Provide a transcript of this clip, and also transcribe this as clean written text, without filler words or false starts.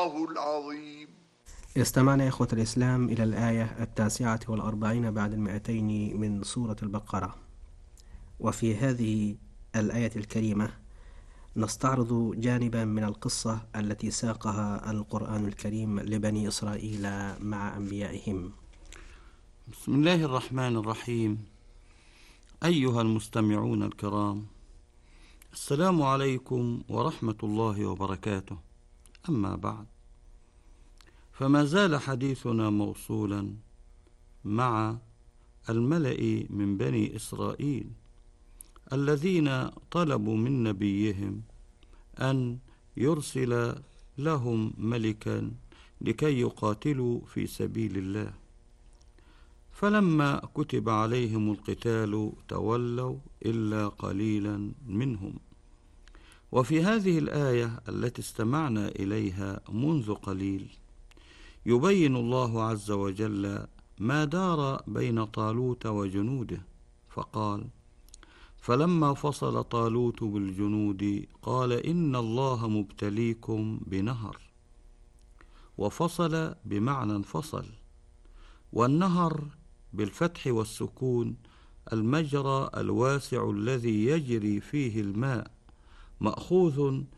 الله العظيم. استمعنا إخوة الإسلام إلى الآية 49 بعد 200 من سورة البقرة. وفي هذه الآية الكريمة نستعرض جانبا من القصة التي ساقها القرآن الكريم لبني إسرائيل مع أنبيائهم. بسم الله الرحمن الرحيم. أيها المستمعون الكرام، السلام عليكم ورحمة الله وبركاته. أما بعد، فما زال حديثنا موصولا مع الملأ من بني إسرائيل الذين طلبوا من نبيهم أن يرسل لهم ملكا لكي يقاتلوا في سبيل الله، فلما كتب عليهم القتال تولوا إلا قليلا منهم. وفي هذه الآية التي استمعنا إليها منذ قليل يبين الله عز وجل ما دار بين طالوت وجنوده، فقال: فلما فصل طالوت بالجنود قال إن الله مبتليكم بنهر. وفصل بمعنى انفصل، والنهر بالفتح والسكون المجرى الواسع الذي يجري فيه الماء، مأخوذ